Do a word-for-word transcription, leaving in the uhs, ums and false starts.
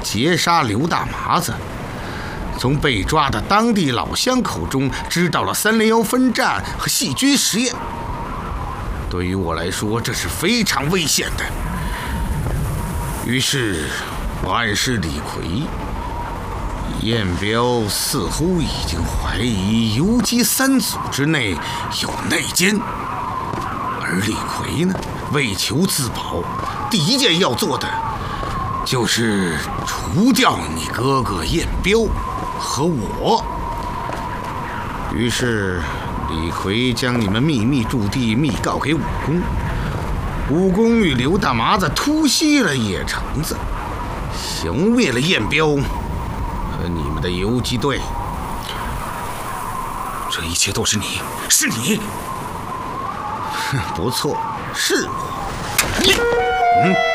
劫杀刘大麻子，从被抓的当地老乡口中知道了三零幺分站和细菌实验。对于我来说，这是非常危险的。于是，我暗示李逵，燕彪似乎已经怀疑游击三组之内有内奸，而李逵呢，为求自保，第一件要做的就是除掉你哥哥燕彪和我。于是李逵将你们秘密驻地密告给武功，武功与刘大麻子突袭了野城子，消灭了燕彪和你们的游击队。 这一切都是你，是你。 不错，是我。你，嗯。